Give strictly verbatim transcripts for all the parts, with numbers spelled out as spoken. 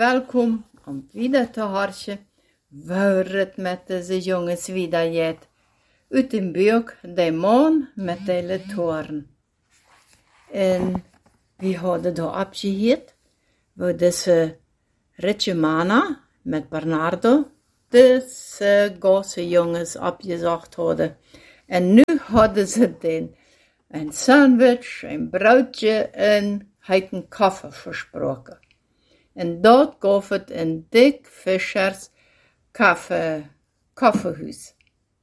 welkom om wieder te horen waar het met deze jongens wieder gaat. Uit een buik de maan met de letoren. En we hadden daar afgeheerd, waar deze Ritje Mana met Bernardo deze große jongens opgezocht hadden. En nu hadden ze den een sandwich, een broodje en een koffie versproken. En dat gaf het een dik Fischers koffie, koffiehuis.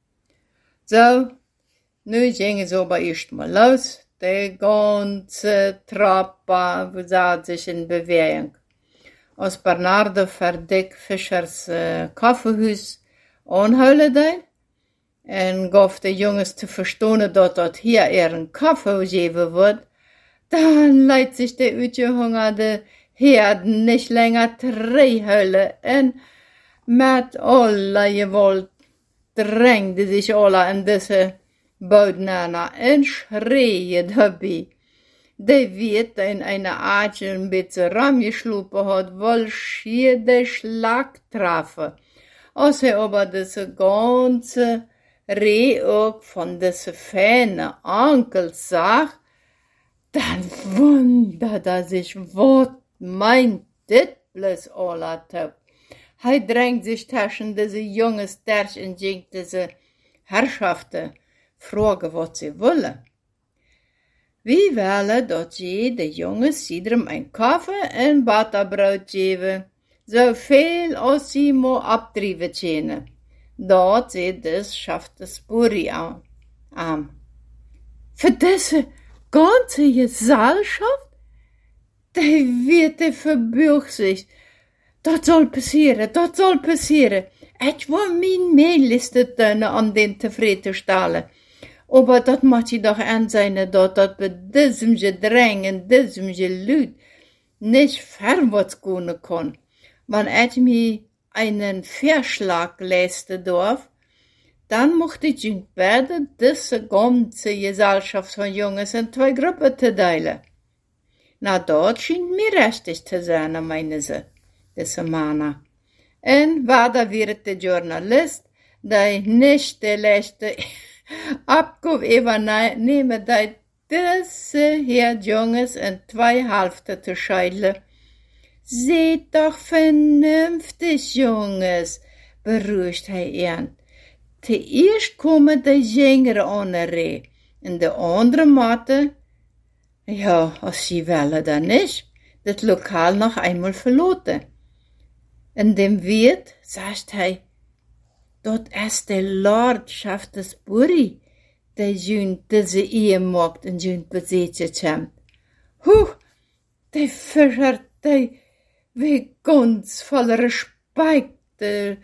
Zo, nu gingen ze aber erst mal los. Die ganze Trappe sah sich in Bewegung. Als Bernardo voor dik Fischers uh, koffiehuis aanhouden deed, en gaf de jongens te verstaan dat dat hier er een koffie geven wordt, dan leidt zich de uitgehongerde Heer niet langer terughuilen en met alle geweld drängde zich alle in deze boudnana en schreeën daarbij. Die weet in eine Aartje een beetje ram geslopen had, wel schier de Schlag treffen. Als hij aber deze ganze Reh ook van deze fijne Ankels zag, dan wunderte sich, wat meint dit bloß alle top. Hij drängt sich tussen deze jongens durch en jinkt deze Herrschaften, vragen wat ze willen. Wie willen dat je de jongens iedereen een koffie en butterbrood geven, zoveel als ze maar abdrijven kunnen. Dat ze dus schafft de sporie aan. aan. Voor deze ganze Gesellschaft, die wird verbucht sich. Dat zal passieren, dat zal passieren. Ik wil mijn meeliste tuinen om den tevreden stellen. Aber dat moet je toch aanzien dat dat bij diesem gedrängen en diesem geluid niet verwaarts kunnen kan. Wanneer ik me einen Vorschlag leisten darf, dann mochte ich beide diese ganze Gesellschaft von Jungs in zwei Gruppen te delen. Na, dat schijnt mir richtig te zijn, meinen ze, diese Mana. En waar wird de journalist, die nicht de letzte Abkuf übernehmen, die diese hier Jungs in zwei Hälften zu scheiden. Seht doch vernünftig, Jungs, beruhigt hij aan. Zuerst komen de jongeren aan de ree, en de andere maten, ja, als sie willen dan niet, dat lokaal nog eenmaal verlaten. En dem Wirt sagt hij, dat is de Lordschaft des Buri, die jun deze ehe maakt en jun bezetje komt. Hoe, die Fischer, die wie ganz voll Respekt,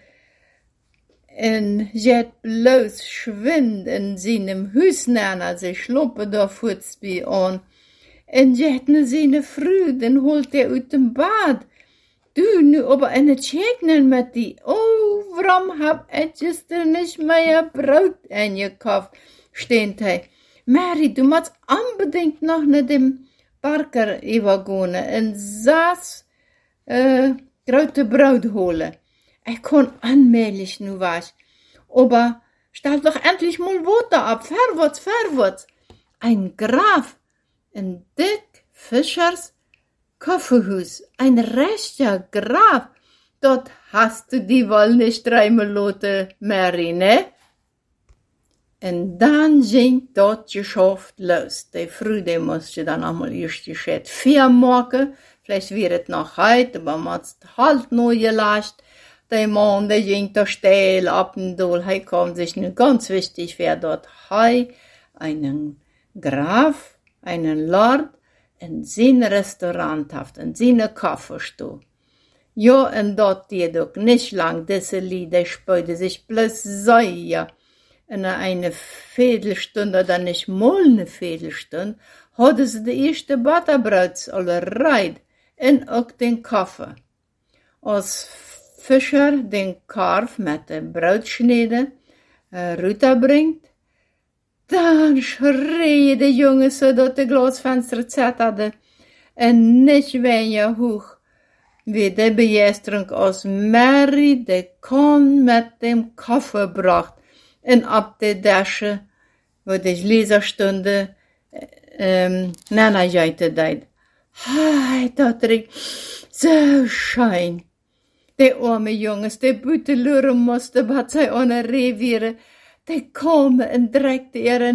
en jet bloß schwind in seinem Hüsnana, sie schluppe da voetsbie an, en jet ne seine Früh, den holt er uit dem Bad. Du, nu aber eine Tschegnen mit die, oh, warum hab ich gestern nicht mehr Brot eingekauft, steht hij. Mary, du musst unbedingt noch ne dem Barker übergehen, en saß, äh, grote Brot holen. Ich kann allmählich nu was. Aber stell doch endlich mal Wasser ab. Vorwärts, vorwärts. Ein Graf. Ein dick Fischers Kaffeehuis. Ein rechter Graf. Dort hast du die wohl nicht dreimal lassen, Mary, ne? Und dann ging dort Geschäft los. Die Früh, musste dann einmal erst die Schäd vier machen. Vielleicht wird es noch heute, aber man hat halt neu gelassen. Der Mann, der ging da steil ab und dohl. He kam sich nun ganz wichtig, wer dort he einen Graf, einen Lord, in sein Restaurant haft, in seine Kaffeestube. Ja, und dort geht auch nicht lang, diese Lieder spielte sich bloß sehr. In eine Viertelstunde oder nicht mal eine Viertelstunde, hatte sie die erste Butterbrots alle reit und auch den Kaffee. Als Fischer den Karf mit dem Brotschneide äh, runterbringt, dann schreien die Jungs so, dass die Glasfenster zetterde und nicht weniger hoch. wie de begeistering als Mary de kon met dem Koffer bracht en ab de dasche, wo de Leserstunde ähm, Nana jeite deed. Hai, dat ik zo schijn. De arme jongens, de buiten luren moesten wat zij aan een revieren, de komen en drekte er